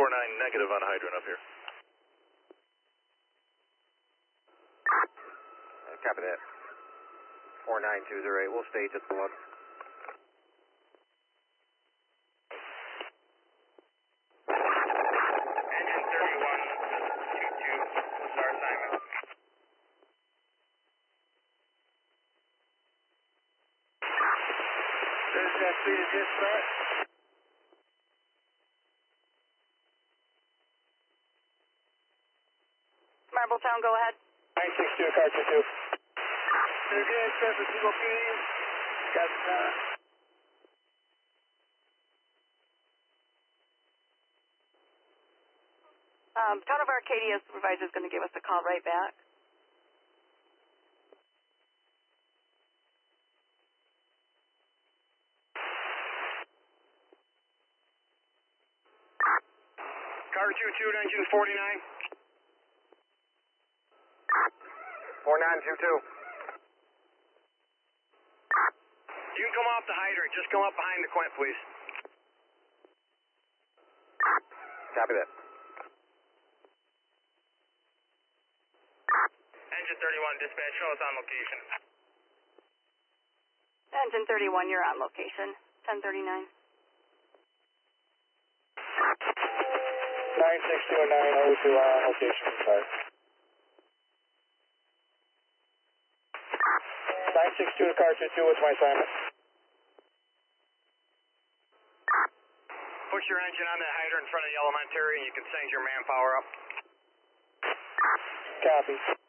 49 negative on hydrant up here. Copy that. 49208, we'll stage at the look. Engine 3122, this is our assignment. There's that 3 to dispatch. Marbletown, go ahead. 962 car 22. There's the surface Eagle PD. Got Town of Arcadia supervisor is going to give us a call right back. Car 22 engine 49. 4922. You can come off the hydrant, just come up behind the Quint, please. Copy that. Engine 31, dispatch, show us on location. Engine 31, you're on location. 1039. 962 and 902 on location. Sorry. 962 to car 22, what's my assignment? Push your engine on that hydrant in front of the elementary and you can send your manpower up. Copy.